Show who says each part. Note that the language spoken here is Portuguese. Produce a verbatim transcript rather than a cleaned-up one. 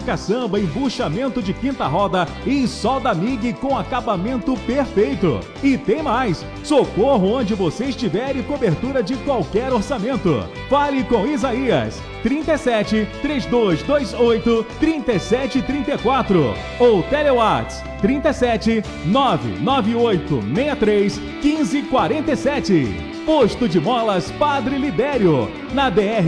Speaker 1: caçamba, embuchamento de quinta roda e solda M I G com acabamento perfeito. E tem mais, socorro onde você estiver e cobertura de qualquer orçamento. Fale com Isaías, trinta e sete, três dois dois oito, trinta e sete trinta e quatro ou Telewatts trinta e sete, nove nove oito seis três, um cinco quatro sete. Posto de Molas Padre Libério, na D R